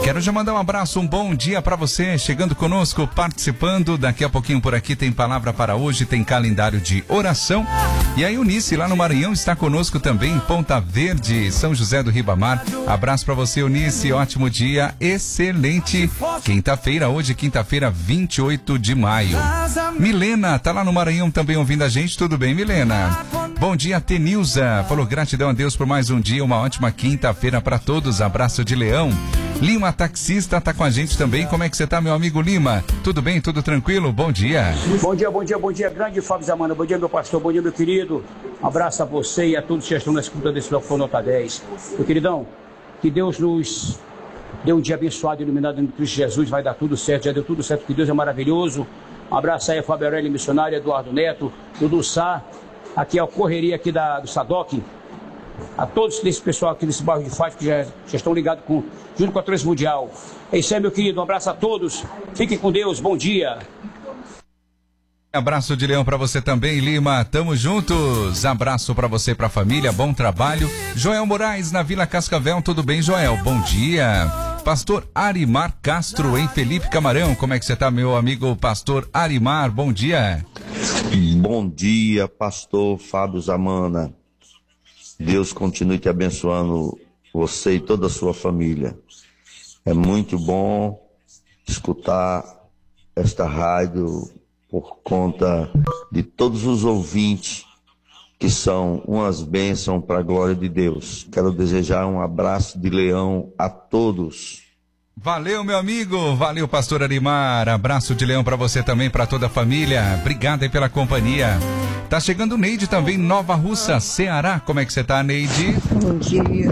Quero já mandar um abraço, um bom dia para você, chegando conosco, participando. Daqui a pouquinho por aqui tem palavra para hoje, tem calendário de oração. E a Eunice, lá no Maranhão, está conosco também em Ponta Verde, São José do Ribamar. Abraço para você, Eunice, ótimo dia, excelente quinta-feira, hoje quinta-feira, 28 de maio. Milena, tá lá no Maranhão também ouvindo a gente, tudo bem, Milena? Bom dia, Tenilza, falou gratidão a Deus por mais um dia, uma ótima quinta-feira para todos, abraço de Leão. Lima, taxista, tá com a gente também, como é que você tá, meu amigo Lima? Tudo bem, tudo tranquilo? Bom dia. Bom dia, grande Fábio Zamana, bom dia, meu pastor, bom dia, meu querido. Um abraço a você e a todos que estão na escuta desse locutor Nota 10. Meu queridão, que Deus nos dê um dia abençoado e iluminado em Cristo Jesus, vai dar tudo certo, já deu tudo certo, que Deus é maravilhoso. Um abraço aí a Fábio Aurélio Missionário, Eduardo Neto, Dudu Sá, aqui é a correria aqui do Sadoc, a todos desse pessoal aqui desse bairro de Fátima que já estão ligados junto com a Transmundial. É isso aí, meu querido, um abraço a todos, fiquem com Deus, bom dia. Abraço de Leão pra você também, Lima, tamo juntos, abraço pra você e pra família, bom trabalho. Joel Moraes na Vila Cascavel, tudo bem, Joel? Bom dia. Pastor Arimar Castro em Felipe Camarão, como é que você tá, meu amigo Pastor Arimar? Bom dia. Bom dia, pastor Fábio Zamana. Deus continue te abençoando, você e toda a sua família. É muito bom escutar esta rádio por conta de todos os ouvintes que são umas bênçãos para a glória de Deus. Quero desejar um abraço de Leão a todos. Valeu, meu amigo, valeu, pastor Arimar, abraço de Leão para você também, para toda a família, obrigado aí pela companhia. Tá chegando o Neide também, Nova Russa, Ceará, como é que você tá, Neide? Bom dia,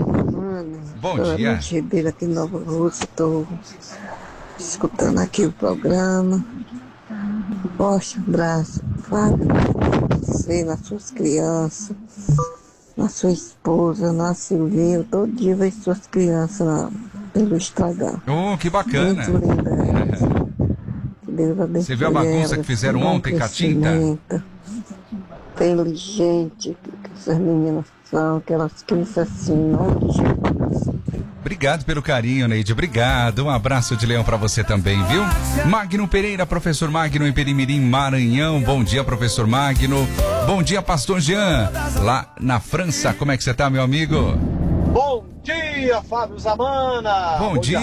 bom dia. Ribeiro aqui em Nova Russa, tô escutando aqui o programa. Forte abraço, Fábio, você, nas suas crianças, na sua esposa, na Silvinho, todo dia vejo suas crianças pelo Instagram. Oh, que bacana. Muito linda. Deus abençoe. Você viu a bagunça que fizeram ontem com a tinta? Inteligente, que essas meninas são, aquelas crianças assim, não de Jesus. Obrigado pelo carinho, Neide, obrigado, um abraço de Leão pra você também, viu? Magno Pereira, professor Magno em Perimirim, Maranhão, bom dia, professor Magno. Bom dia, pastor Jean, lá na França, como é que você tá, meu amigo? Bom dia, Fábio Zamana. Bom dia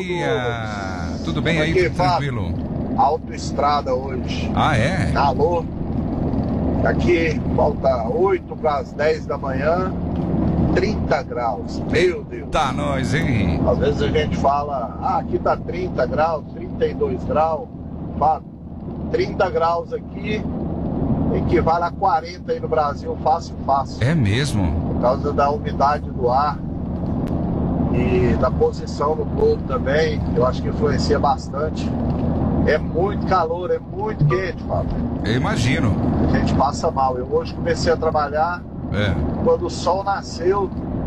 a todos. Tudo bem aí, tranquilo? Fábio, autoestrada hoje. Ah, é? Calor. Aqui falta 8 para as 10 da manhã, 30 graus. Meu Deus. Tá nós, hein? Às vezes a gente fala, aqui tá 30 graus, 32 graus. Fábio, 30 graus aqui equivale a 40 aí no Brasil, fácil. É mesmo? Por causa da umidade do ar e da posição do globo também, eu acho que influencia bastante. É muito calor, é muito quente, Fábio. Eu imagino. A gente passa mal. Eu hoje comecei a trabalhar quando o sol nasceu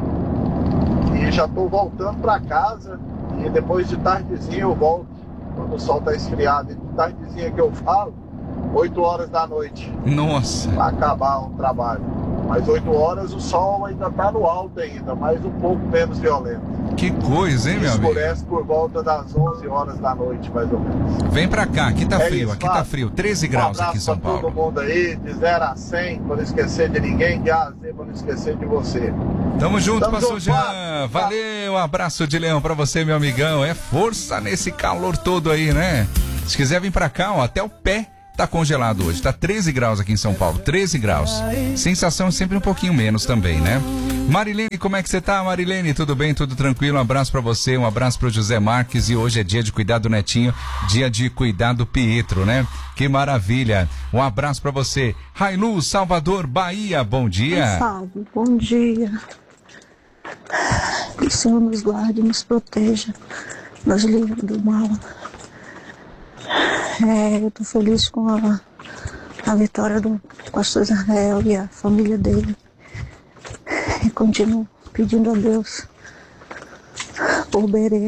e já estou voltando para casa e depois de tardezinha eu volto, quando o sol está esfriado. E de tardezinha que eu falo, 8 horas da noite. Nossa. Para acabar o trabalho. Mas 8 horas o sol ainda está no alto ainda, mas um pouco menos violento. Que coisa, hein, meu amigo? Escurece por volta das 11 horas da noite, mais ou menos. Vem pra cá, aqui tá frio, isso, aqui tá frio, 13 graus aqui em São Paulo. Todo mundo aí, de 0 a 100, pra não esquecer de ninguém, de A a Z, pra não esquecer de você. Tamo junto, pastor Jean. Valeu, um abraço de Leão pra você, meu amigão. É força nesse calor todo aí, né? Se quiser vir pra cá, ó, até o pé tá congelado hoje, tá 13 graus aqui em São Paulo, 13 graus. Sensação é sempre um pouquinho menos também, né? Marilene, como é que você tá, Marilene? Tudo bem, tudo tranquilo? Um abraço pra você, um abraço pro José Marques, e hoje é dia de cuidar do netinho, dia de cuidar do Pietro, né? Que maravilha. Um abraço pra você. Railu, Salvador, Bahia, bom dia. Fábio, bom dia. Que o Senhor nos guarde e nos proteja, nos livre do mal. Eu tô feliz com a vitória do pastor Israel e a família dele. E continuo pedindo a Deus por Berê.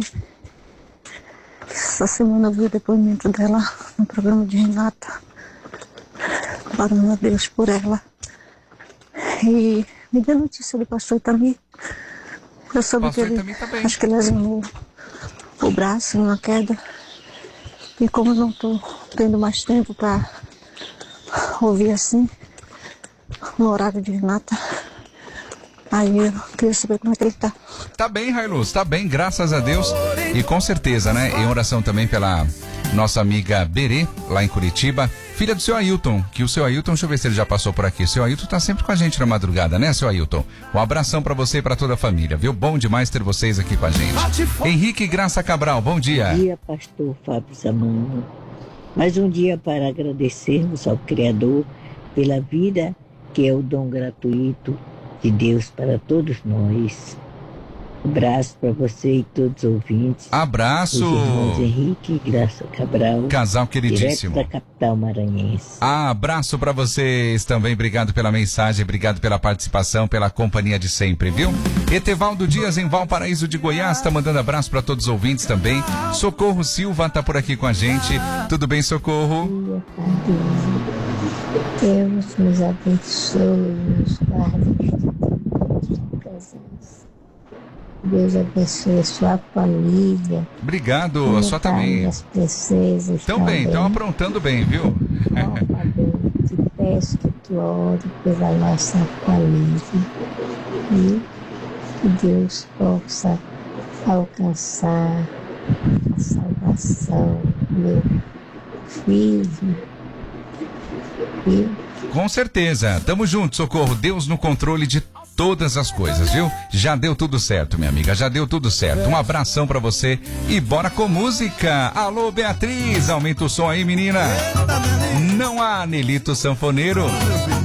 Essa semana eu vi o depoimento dela no programa de Renata. Parando a Deus por ela. E me dê notícia do pastor Itami. Eu soube que ele, acho que ele assinou o braço numa queda. E como não estou tendo mais tempo para ouvir assim, no horário de Renata, aí eu queria saber como é que ele tá. Tá bem, Railuz, tá bem, graças a Deus. E com certeza, né? Em oração também pela nossa amiga Berê, lá em Curitiba, filha do seu Ailton, que o seu Ailton, deixa eu ver se ele já passou por aqui. O seu Ailton tá sempre com a gente na madrugada, né, seu Ailton? Um abração pra você e pra toda a família, viu? Bom demais ter vocês aqui com a gente. Henrique Graça Cabral, bom dia. Bom dia, pastor Fábio Zamano. Mais um dia para agradecermos ao Criador pela vida, que é o dom gratuito de Deus para todos nós. Abraço para você e todos os ouvintes. Abraço. Os irmãos Henrique e Graça Cabral. Casal queridíssimo. Direto da capital maranhense. Abraço para vocês também. Obrigado pela mensagem, obrigado pela participação, pela companhia de sempre, viu? Etevaldo Dias em Valparaíso de Goiás tá mandando abraço para todos os ouvintes também. Socorro Silva tá por aqui com a gente. Tudo bem, Socorro? Deus nos abençoe, nos guarde de presença. Deus abençoe a sua família. Obrigado, a sua também. As princesas também, estão aprontando bem, viu? Te peço que tu ore pela nossa família e que Deus possa alcançar a salvação do meu filho. Com certeza, tamo junto, Socorro. Deus no controle de todas as coisas, viu? Já deu tudo certo, minha amiga, já deu tudo certo. Um abração pra você e bora com música. Alô, Beatriz, aumenta o som aí, menina. Não há Nelito Sanfoneiro.